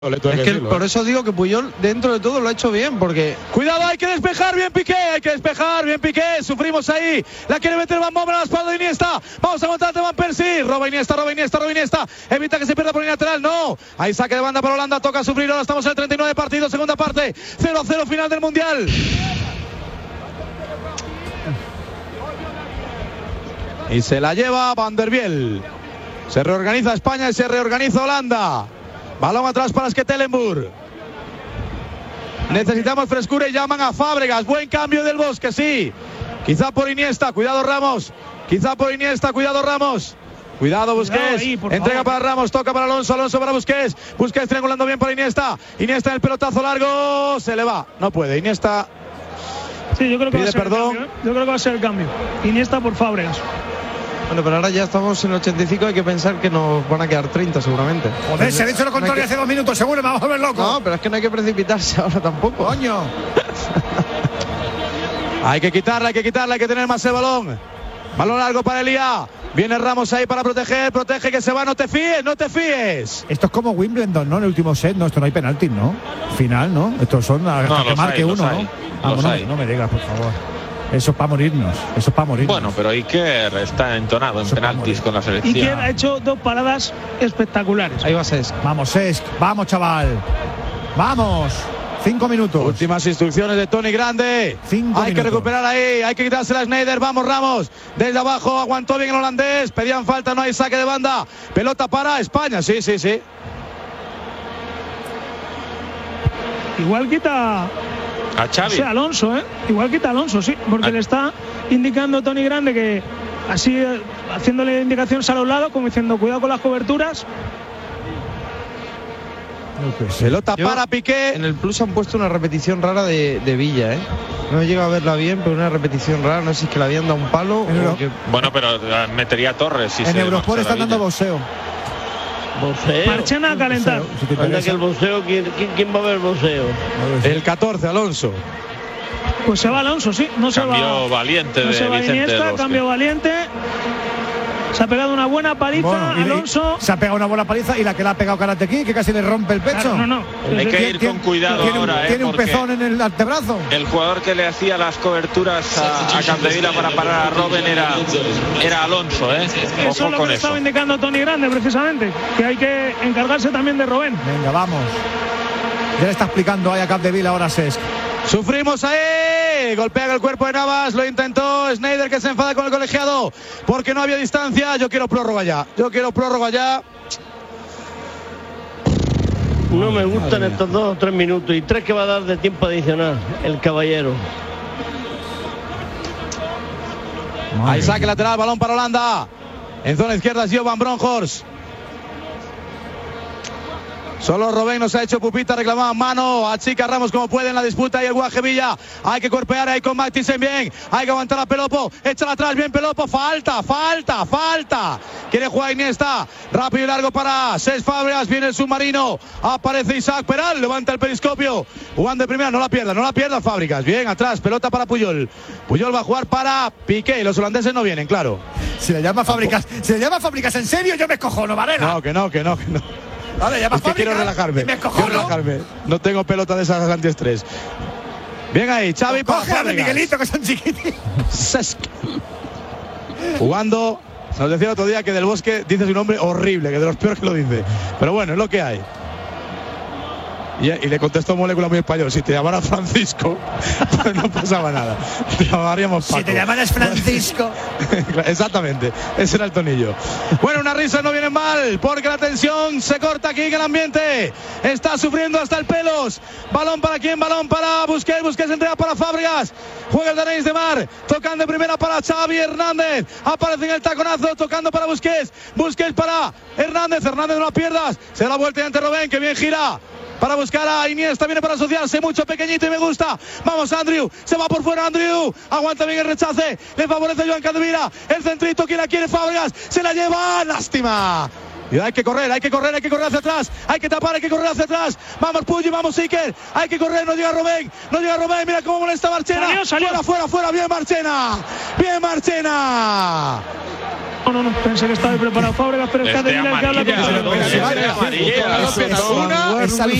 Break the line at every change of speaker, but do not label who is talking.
Es que por eso digo que Puyol dentro de todo lo ha hecho bien, porque...
Cuidado, hay que despejar, bien Piqué, sufrimos ahí, la quiere meter Van Bommel a la espalda de Iniesta, vamos a aguantar a Van Persie, roba Iniesta, evita que se pierda por el lateral, no, hay saque de banda para Holanda, toca sufrir, ahora estamos en el 39 partido, segunda parte, 0-0 final del Mundial. Y se la lleva Van der Biel, se reorganiza España y se reorganiza Holanda. Balón atrás para Stekelenburg. Necesitamos frescura y llaman a Fábregas. Buen cambio del Bosque, sí. Quizá por Iniesta, cuidado Ramos. Cuidado Busquets. Ahí, entrega para Ramos, toca para Alonso para Busquets. Busquets triangulando bien para Iniesta. Iniesta en el pelotazo largo. Se le va. No puede. Iniesta.
Sí, yo creo que
pide perdón.
Yo creo que va a ser el cambio. Iniesta por Fábregas.
Bueno, pero ahora ya estamos en el 85, hay que pensar que nos van a quedar 30 seguramente.
Joder, se ha dicho lo contrario hace 2 minutos, seguro, me vamos a volver loco.
No, pero es que no hay que precipitarse ahora tampoco.
Coño.
hay que quitarla, hay que tener más el balón. Balón largo para Elía. Viene Ramos ahí para proteger, protege que se va, no te fíes.
Esto es como Wimbledon, ¿no? En el último set, no, esto no hay penalti, ¿no? Final, ¿no? Estos son hasta que marque uno, ¿no? No me digas, por favor. Eso es para morirnos.
Bueno, pero Iker está entonado en penaltis con la selección.
Iker ha hecho 2 paradas espectaculares.
Ahí va Cesc.
Vamos, Cesc. Vamos, chaval. Vamos. 5 minutos.
Últimas instrucciones de Tony Grande.
5 minutos.
Hay que recuperar ahí. Hay que quitársela a Sneijder. Vamos, Ramos. Desde abajo aguantó bien el holandés. Pedían falta, no hay saque de banda. Pelota para España. Sí.
Igual quita...
A Xavi.
O sea, Alonso, igual quita Alonso, sí, porque le está indicando Tony Grande que así, haciéndole indicaciones a los lados, como diciendo cuidado con las coberturas.
Pelota para Piqué.
En el Plus han puesto una repetición rara de Villa, No he llegado a verla bien, pero una repetición rara, no sé si es que le habían dado un palo o que...
Bueno, pero metería Torres. Si
en Eurosport están dando boxeo.
Marchena a calentar.
Anda que el boxeo, ¿quién va a ver boxeo?
El 14, Alonso.
Pues se va Alonso, sí. No se va.
Cambio valiente
no
de
se va
Vicente
Iniesta, cambio valiente. Se ha pegado una buena paliza, Alonso.
Se ha pegado una buena paliza y la que le ha pegado Karate Kid, que casi le rompe el pecho.
Claro, no.
Hay que ir con cuidado ahora.
Tiene un pezón en el antebrazo.
El jugador que le hacía las coberturas a Capdevila para parar a Robben era Alonso,
Eso es lo que le estaba indicando Tony Grande, precisamente. Que hay que encargarse también de Robben.
Venga, vamos. Ya le está explicando ahí a Capdevila ahora Cesc.
Sufrimos ahí, golpea el cuerpo de Navas, lo intentó Sneijder, que se enfada con el colegiado porque no había distancia. Yo quiero prórroga ya.
No me gustan estos 2 o 3 minutos y 3 que va a dar de tiempo adicional el caballero.
Ahí saque lateral, balón para Holanda. En zona izquierda es Jovan Bronkhorst. Solo Robben nos ha hecho pupita, reclamaba mano, achica Ramos como puede en la disputa y el Guaje Villa. Hay que cuerpear ahí con Mathisen bien, hay que aguantar a Pelopo, échala atrás bien Pelopo, falta. Quiere jugar Iniesta, rápido y largo para Cesc Fábregas, viene el submarino, aparece Isaac Peral, levanta el periscopio, jugando de primera, no la pierda Fábregas, bien atrás, pelota para Puyol va a jugar para Piqué, los holandeses no vienen, claro.
Si le llama Fábregas, en serio, yo me escojono, Varela.
No, que no.
Vale,
es que quiero relajarme. No tengo pelota de esas antiestrés. Bien ahí, Xavi para
Fábregas. Miguelito, que son chiquititos.
Jugando. Nos decía el otro día que Del Bosque dice su nombre horrible, que de los peores que lo dice. Pero bueno, es lo que hay. Y le contestó Molécula muy español. Si te llamara Francisco, pues no pasaba nada. Te llamaríamos Paco.
Si te llamaras Francisco.
Exactamente, ese era el tonillo. Bueno, unas risas no vienen mal, porque la tensión se corta aquí en el ambiente. Está sufriendo hasta el pelos. ¿Balón para quién? Balón para Busquets. Busquets entrega para Fábregas. Juega el de Arenys de Mar. Tocando de primera para Xavi Hernández. Aparece en el taconazo, tocando para Busquets. Busquets para Hernández. Hernández, no la pierdas. Se da la vuelta ante Robben, que bien gira. Para buscar a Iniesta, viene para asociarse, mucho pequeñito y me gusta. Vamos Andrew, se va por fuera Andrew, aguanta bien el rechace, le favorece Joan Capdevila, el centrito que la quiere Fábregas, se la lleva, lástima. Y hay que correr hacia atrás, hay que tapar, hay que correr hacia atrás. Vamos Puyi, vamos Iker, hay que correr, no llega Robben, mira cómo molesta Marchena.
Salió.
Fuera, bien Marchena.
No, pensé que estaba preparado Fábregas, pero es Capdevila el que habla con
Una